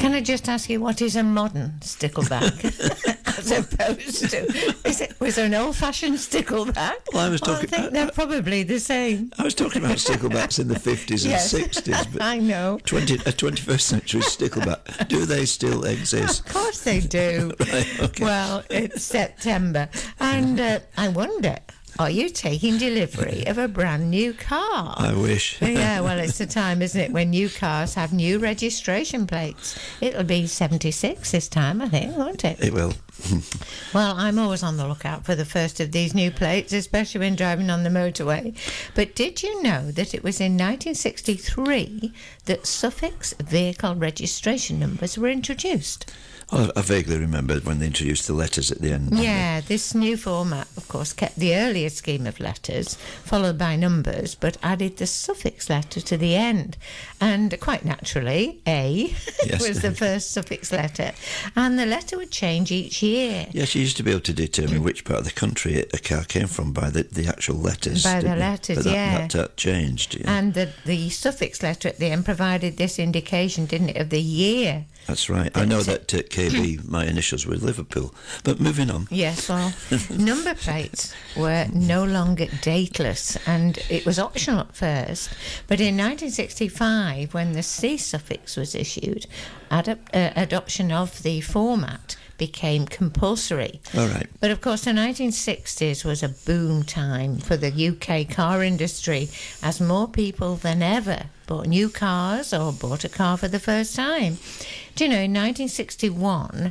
Can I just ask you, what is a modern stickleback as opposed to... Was there an old-fashioned stickleback? Well, I think they're probably the same. I was talking about sticklebacks in the 50s Yes. and 60s. But I know. a 21st century stickleback, do they still exist? Of course they do. Right, okay. Well, it's September, and I wonder, are you taking delivery of a brand new car? I wish. Yeah, well, it's the time, isn't it, when new cars have new registration plates. It'll be 76 this time, I think, won't it? It will. Well, I'm always on the lookout for the first of these new plates, especially when driving on the motorway. But did you know that it was in 1963 that suffix vehicle registration numbers were introduced? Oh, I vaguely remember when they introduced the letters at the end. Yeah, this new format, of course, kept the earlier scheme of letters, followed by numbers, but added the suffix letter to the end. And quite naturally, A Yes. was the first suffix letter. And the letter would change each year. Yes, you used to be able to determine which part of the country a car came from by the actual letters. By the didn't you? letters, But yeah. That changed. Yeah. And the suffix letter at the end provided this indication, didn't it, of the year. That's right. I know that KB, my initials were Liverpool. But moving on. Yes, well, number plates were no longer dateless, and it was optional at first. But in 1965, when the C suffix was issued, adoption of the format became compulsory. All right. But of course, the 1960s was a boom time for the UK car industry, as more people than ever bought new cars or bought a car for the first time. Do you know, in 1961,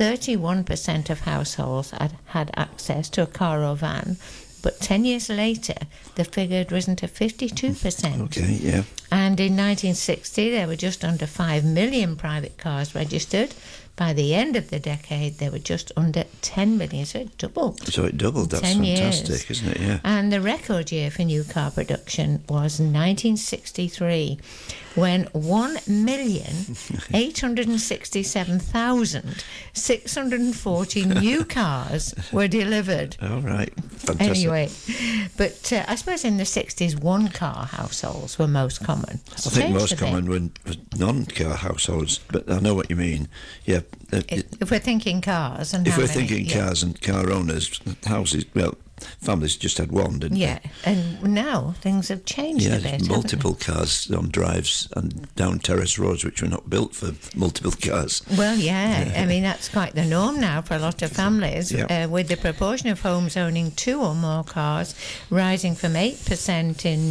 31% of households had access to a car or van, but 10 years later, the figure had risen to 52%. Okay, yeah. And in 1960, there were just under 5 million private cars registered. By the end of the decade, there were just under 10 million, so it doubled. So it doubled. That's 10 fantastic, years. isn't it? Yeah. And the record year for new car production was 1963, when 1,867,640 new cars were delivered. All right. Fantastic. Anyway, but I suppose in the 60s, one-car households were most common. I think most common were non-car households, but I know what you mean. Yeah. If we're thinking cars, and if how we're many, thinking cars and car owners, houses, well, families just had one, didn't yeah, and now things have changed a bit. there's haven't multiple cars on drives and down terrace roads which were not built for multiple cars. they? Well, yeah, I mean, that's quite the norm now for a lot of families, Yeah. with the proportion of homes owning 2 or more cars rising from 8% in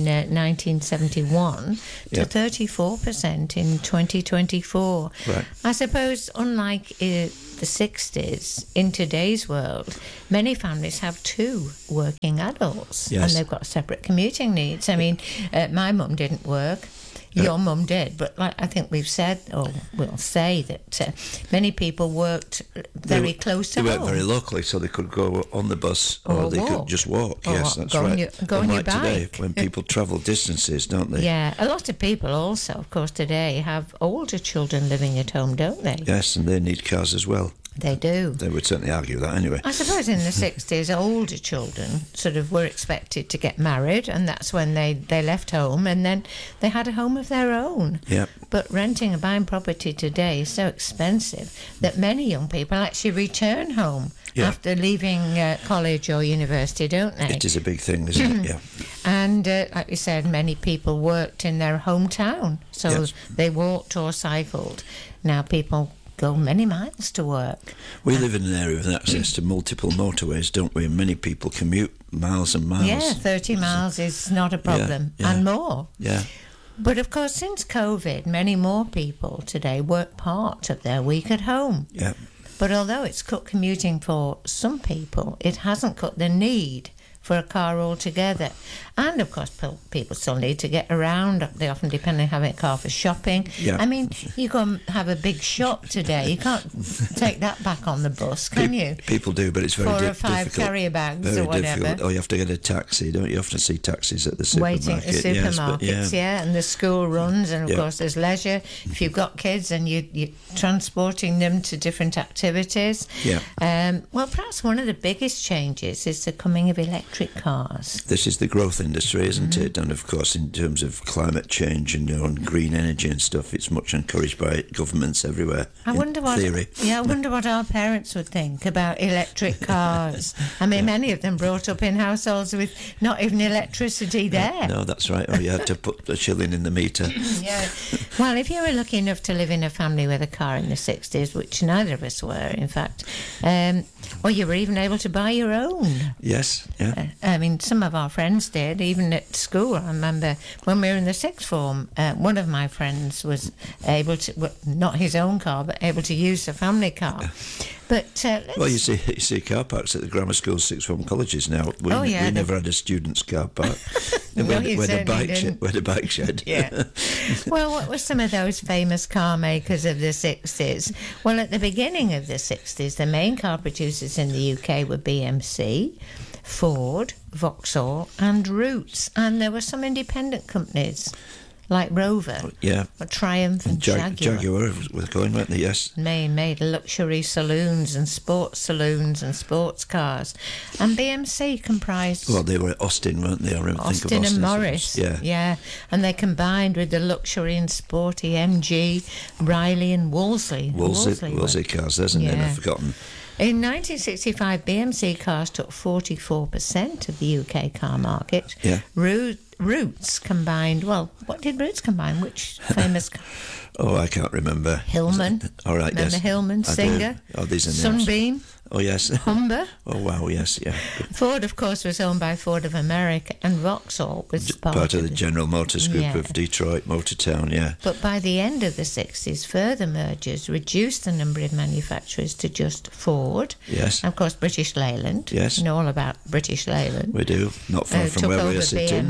1971 to Yeah. 34% in 2024. Right. I suppose, unlike the 60s, in today's world, many families have 2 working adults, Yes. and they've got separate commuting needs. I mean, my mum didn't work. Your mum did, but like I think we've said, or we'll say, that many people worked very close to They home. worked very locally, so they could go on the bus or Or they walk. could just walk. Or Yes, that's go on right. your- go on your Unlike today, bike. when people travel distances, don't they? Yeah, a lot of people also, of course, today have older children living at home, don't they? Yes, and they need cars as well. They do. They would certainly argue that anyway. I suppose in the 60s, older children sort of were expected to get married, and that's when they left home, and then they had a home of their own. Yeah. But renting and buying property today is so expensive that many young people actually return home Yeah. after leaving college or university, don't they? It is a big thing, isn't it? Yeah. And like you said, many people worked in their hometown, so Yes. they walked or cycled. Now people go many miles to work. We live in an area with access to multiple motorways, don't we? And many people commute miles and miles. Yeah, 30 miles is not a problem, yeah. and more. Yeah. But of course, since COVID, many more people today work part of their week at home. Yeah. But although it's cut commuting for some people, it hasn't cut the need for a car altogether. And of course, people still need to get around. They often depend on having a car for shopping. Yeah. I mean, you go and have a big shop today. You can't take that back on the bus, can you? People do, but it's very 4 or 5 difficult. carrier bags Very or whatever. difficult. Or you have to get a taxi, don't you? You often see taxis at the supermarket. Waiting at the supermarkets, yeah, and the school runs, and of Yeah. course there's leisure. If you've got kids and you're transporting them to different activities. Yeah. Well, perhaps one of the biggest changes is the coming of electric cars. This is the growth in industry, isn't it? And of course, in terms of climate change and green energy and stuff, it's much encouraged by governments everywhere. I wonder what our parents would think about electric cars. I mean, many of them brought up in households with not even electricity there. No, that's right. Or you had to put a shilling in the meter. Yeah. Well, if you were lucky enough to live in a family with a car in the 60s, which neither of us were, in fact, or you were even able to buy your own. Yes, yeah. I mean, some of our friends did, even at school. I remember when we were in the sixth form, one of my friends was able to, well, not his own car, but able to use the family car. But well, you see car parks at the grammar schools, sixth form colleges now. We never had a student's car park. we had a bike shed. Yeah. Well, what were some of those famous car makers of the 60s? Well, at the beginning of the 60s, the main car producers in the UK were BMC, Ford, Vauxhall and Rootes. And there were some independent companies like Rover, or Triumph and Jaguar. Jaguar was going, weren't they? Yes. Made luxury saloons and sports cars. And BMC comprised... Well, they were Austin, weren't they? Austin and Morris. Yeah. And they combined with the luxury and sporty MG, Riley and Wolseley. Wolseley cars, there's a name I've forgotten. In 1965, BMC cars took 44% of the UK car market. Yeah. Rootes combined... Well, what did Rootes combine? Which famous car? Oh, I can't remember. Hillman. All right, remember yes. Hillman, Singer. Oh, these are names. Sunbeam. Oh, yes. Humber. Oh, wow, yes, yeah. Ford, of course, was owned by Ford of America, and Vauxhall was part of the General Motors Group of Detroit, Motortown, yeah. But by the end of the 60s, further mergers reduced the number of manufacturers to just Ford. Yes. And of course, British Leyland. Yes. You know all about British Leyland. We do. Not far from where we are sitting.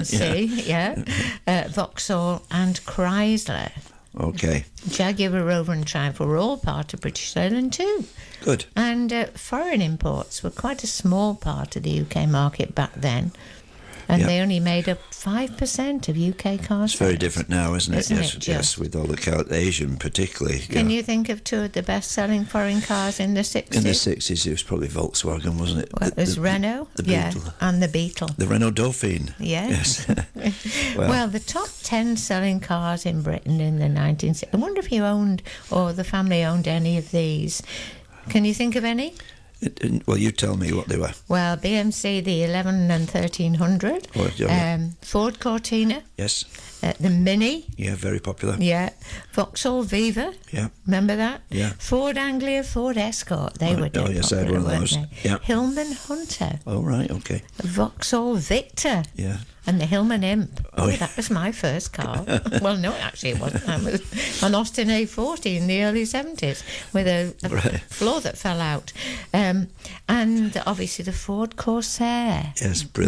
BMC, Vauxhall and Chrysler. Okay. Jaguar, Rover and Triumph were all part of British Leyland too. Good. And foreign imports were quite a small part of the UK market back then. And they only made up 5% of UK cars. It's very different now, isn't it? Yes, with all the Asian particularly. Can you think of two of the best-selling foreign cars in the 60s? In the 60s, it was probably Volkswagen, wasn't it? Well, it was Renault, the Beetle. And the Beetle. The Renault Dauphine. Yes. Well, the top 10 selling cars in Britain in the 1960s. I wonder if you owned, or the family owned any of these. Can you think of any? Well, you tell me what they were. Well, BMC, the 11 and 1300. Ford Cortina. Yes. The Mini. Yeah, very popular. Yeah. Vauxhall Viva. Yeah. Remember that? Yeah. Ford Anglia, Ford Escort. They were popular, yes, I had one of those. Yeah. Hillman Hunter. Oh, right, okay. Vauxhall Victor. Yeah. And the Hillman Imp. Oh, that was my first car. Well, no, actually it wasn't. I was an Austin A40 in the early 70s with a floor that fell out. And obviously the Ford Corsair. Yes, brilliant.